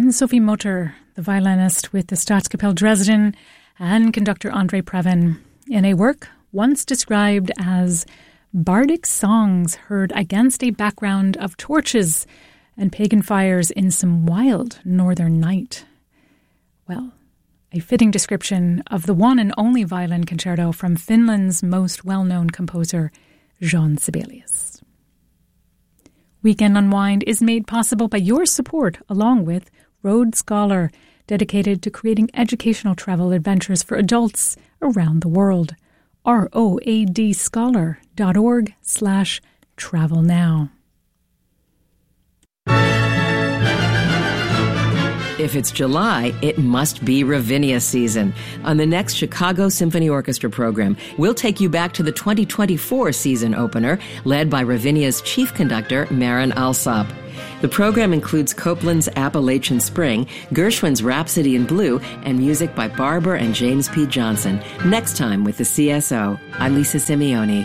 Anne-Sophie Mutter, the violinist with the Staatskapelle Dresden, and conductor Andrei Previn, in a work once described as bardic songs heard against a background of torches and pagan fires in some wild northern night. Well, a fitting description of the one and only violin concerto from Finland's most well-known composer, Jean Sibelius. Weekend Unwind is made possible by your support, along with Road Scholar, dedicated to creating educational travel adventures for adults around the world. roadscholar.org/travel now. If it's July, it must be Ravinia season. On the next Chicago Symphony Orchestra program, we'll take you back to the 2024 season opener, led by Ravinia's chief conductor, Marin Alsop. The program includes Copland's Appalachian Spring, Gershwin's Rhapsody in Blue, and music by Barber and James P. Johnson. Next time with the CSO, I'm Lisa Simeone.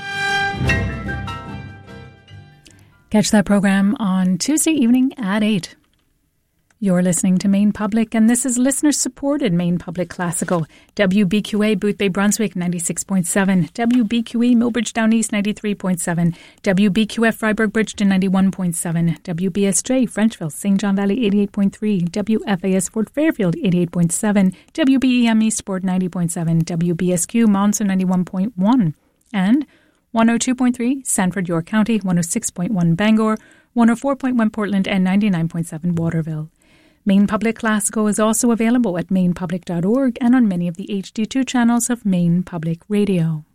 Catch that program on Tuesday evening at 8. You're listening to Maine Public, and this is listener-supported Maine Public Classical. WBQA Boothbay Brunswick 96.7, WBQE Millbridge Down East 93.7, WBQF Freiburg Bridgeton 91.7, WBSJ Frenchville St. John Valley 88.3, WFAS Fort Fairfield 88.7, WBEM Eastport 90.7, WBSQ Monson 91.1, and 102.3 Sanford York County, 106.1 Bangor, 104.1 Portland, and 99.7 Waterville. Maine Public Classical is also available at mainepublic.org and on many of the HD2 channels of Maine Public Radio.